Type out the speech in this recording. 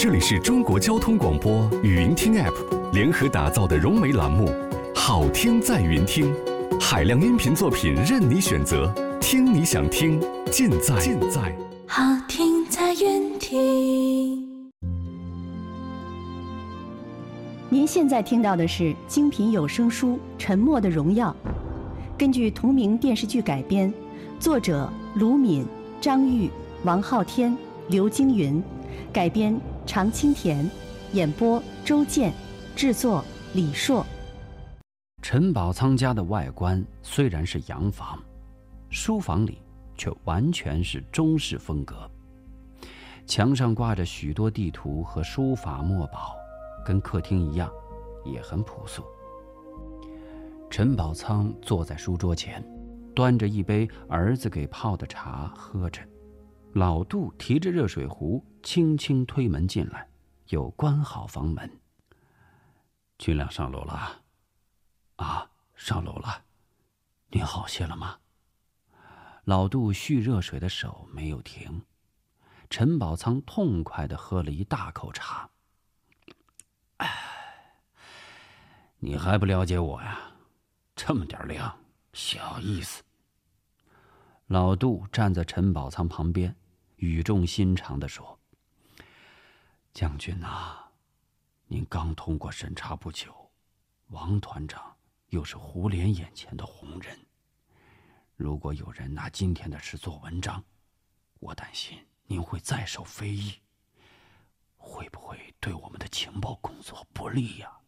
这里是中国交通广播语音听 App 联合打造的融媒栏目《好听在云听》，海量音频作品任你选择，听你想听，尽在好听在云听。 您现在听到的是精品有声书《沉默的荣耀》，根据同名电视剧改编，作者卢敏、张玉、王昊天、刘京云，改编常青田，演播周健，制作李硕。 陈宝仓家的外观虽然是洋房，书房里却完全是中式风格，墙上挂着许多地图和书法墨宝，跟客厅一样，也很朴素。陈宝仓坐在书桌前，端着一杯儿子给泡的茶喝着。老杜提着热水壶，轻轻推门进来，又关好房门。军亮上楼了。啊，上楼了。您好些了吗？老杜续热水的手没有停。陈宝仓痛快地喝了一大口茶。你还不了解我呀？这么点量，小意思。老杜站在陈宝仓旁边，语重心长地说：将军啊，您刚通过审查不久，王团长又是胡连眼前的红人，如果有人拿今天的事做文章，我担心您会再受非议，会不会对我们的情报工作不利呀？